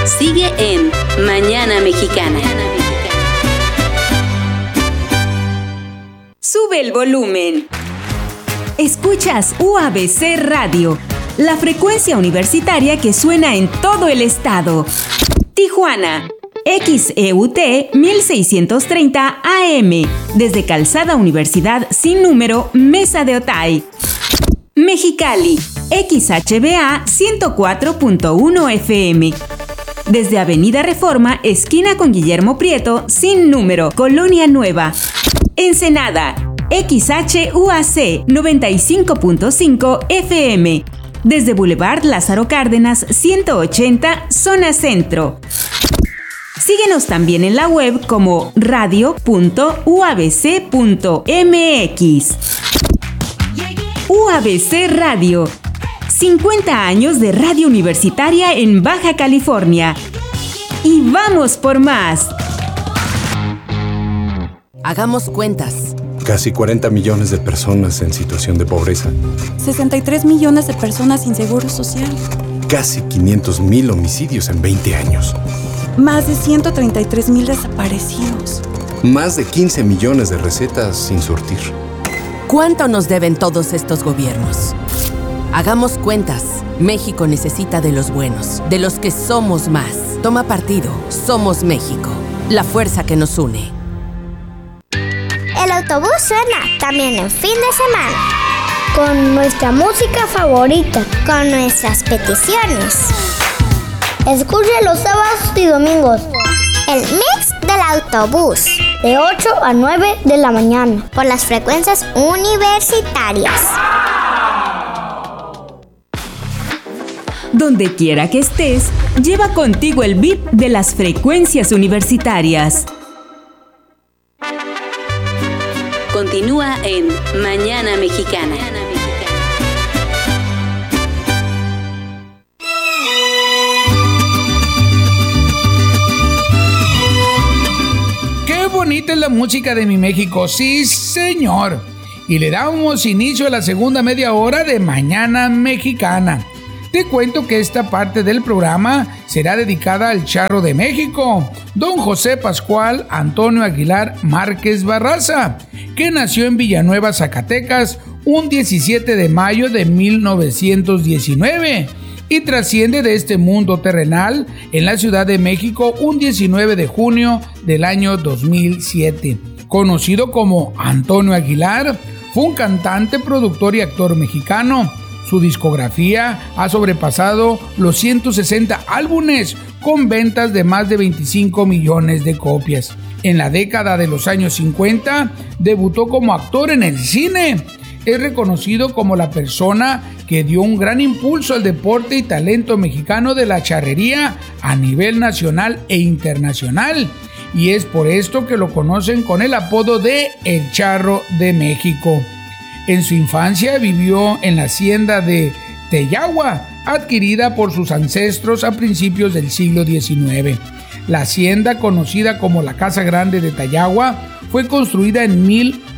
Sigue en Mañana Mexicana. Sube el volumen. Escuchas UABC Radio, la frecuencia universitaria que suena en todo el estado. Tijuana, XEUT 1630 AM, desde Calzada Universidad sin número, Mesa de Otay. Mexicali, XHBA 104.1 FM, desde Avenida Reforma, esquina con Guillermo Prieto, sin número, Colonia Nueva. Ensenada, XHUAC 95.5 FM, desde Boulevard Lázaro Cárdenas 180, zona centro. Síguenos también en la web como radio.uabc.mx. UABC Radio, 50 años de radio universitaria en Baja California. Y vamos por más. Hagamos cuentas. Casi 40 millones de personas en situación de pobreza. 63 millones de personas sin seguro social. Casi 500,000 homicidios en 20 años. Más de 133,000 desaparecidos. Más de 15 millones de recetas sin surtir. ¿Cuánto nos deben todos estos gobiernos? Hagamos cuentas. México necesita de los buenos, de los que somos más. Toma partido. Somos México. La fuerza que nos une. El autobús suena también en fin de semana, con nuestra música favorita, con nuestras peticiones. Escuche los sábados y domingos el mix del autobús, de 8 a 9 de la mañana, por las frecuencias universitarias. Donde quiera que estés, lleva contigo el beat de las frecuencias universitarias. Continúa en Mañana Mexicana. ¡Qué bonita es la música de mi México! ¡Sí, señor! Y le damos inicio a la segunda media hora de Mañana Mexicana. Te cuento que esta parte del programa será dedicada al charro de México, don José Pascual Antonio Aguilar Márquez Barraza, que nació en Villanueva, Zacatecas, un 17 de mayo de 1919 y trasciende de este mundo terrenal en la Ciudad de México un 19 de junio del año 2007. Conocido como Antonio Aguilar, fue un cantante, productor y actor mexicano. Su discografía ha sobrepasado los 160 álbumes con ventas de más de 25 millones de copias. En la década de los años 50 debutó como actor en el cine. Es reconocido como la persona que dio un gran impulso al deporte y talento mexicano de la charrería a nivel nacional e internacional. Y es por esto que lo conocen con el apodo de El Charro de México. En su infancia vivió en la hacienda de Teyagua, adquirida por sus ancestros a principios del siglo XIX. La hacienda, conocida como la Casa Grande de Teyagua, fue construida en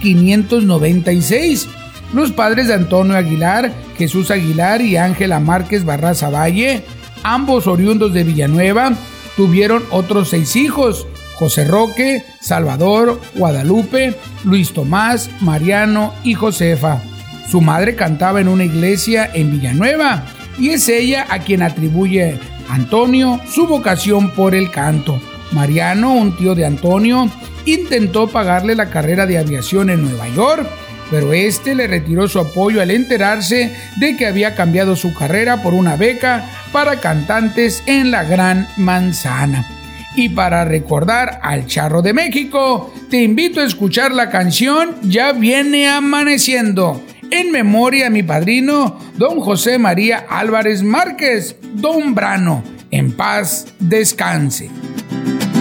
1596. Los padres de Antonio Aguilar, Jesús Aguilar y Ángela Márquez Barraza Valle, ambos oriundos de Villanueva, tuvieron otros 6 hijos: José Roque, Salvador, Guadalupe, Luis Tomás, Mariano y Josefa. Su madre cantaba en una iglesia en Villanueva y es ella a quien atribuye Antonio su vocación por el canto. Mariano, un tío de Antonio, intentó pagarle la carrera de aviación en Nueva York, pero este le retiró su apoyo al enterarse de que había cambiado su carrera por una beca para cantantes en la Gran Manzana. Y para recordar al Charro de México, te invito a escuchar la canción Ya viene amaneciendo, en memoria a mi padrino, don José María Álvarez Márquez, don Brano. En paz descanse.